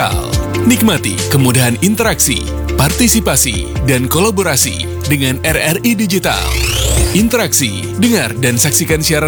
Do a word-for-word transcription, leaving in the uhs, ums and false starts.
Digital. Nikmati kemudahan interaksi, partisipasi, dan kolaborasi dengan R R I Digital. Interaksi, dengar dan saksikan siaran